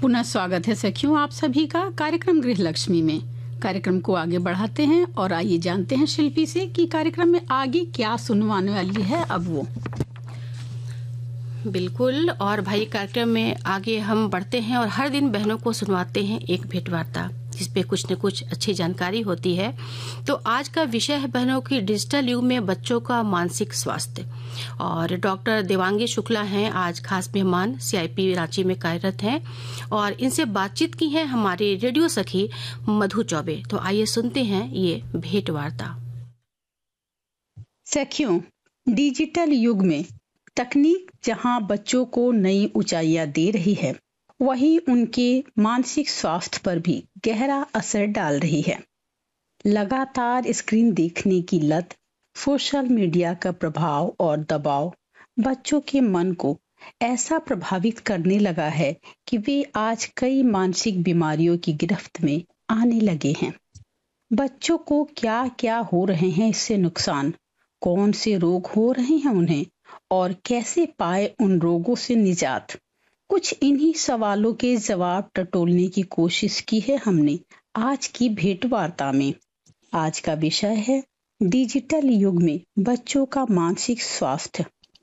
पुनः स्वागत है सखियों आप सभी का कार्यक्रम गृह लक्ष्मी में। कार्यक्रम को आगे बढ़ाते हैं और आइए जानते हैं शिल्पी से कि कार्यक्रम में आगे क्या सुनवाने वाली है अब वो। बिल्कुल। और भाई कार्यक्रम में आगे हम बढ़ते हैं और हर दिन बहनों को सुनवाते हैं एक भेंट वार्ता जिसपे कुछ न कुछ अच्छी जानकारी होती है। तो आज का विषय है बहनों की डिजिटल युग में बच्चों का मानसिक स्वास्थ्य और डॉक्टर देवांगी शुक्ला हैं आज खास मेहमान, CIP रांची में कार्यरत हैं और इनसे बातचीत की है हमारे रेडियो सखी मधु चौबे। तो आइए सुनते हैं ये भेंट वार्ता। सखियों, डिजिटल युग में तकनीक जहां बच्चों को नई ऊंचाइयां दे रही है, वहीं उनके मानसिक स्वास्थ्य पर भी गहरा असर डाल रही है। लगातार स्क्रीन देखने की लत, सोशल मीडिया का प्रभाव और दबाव बच्चों के मन को ऐसा प्रभावित करने लगा है कि वे आज कई मानसिक बीमारियों की गिरफ्त में आने लगे हैं। बच्चों को क्या क्या हो रहे हैं इससे नुकसान, कौन से रोग हो रहे हैं उन्हें और कैसे पाए उन रोगों से निजात, कुछ इन्हीं सवालों के जवाब टटोलने की कोशिश की है हमने आज की भेंट वार्ता में। आज का विषय है डिजिटल युग में बच्चों का मानसिक स्वास्थ्य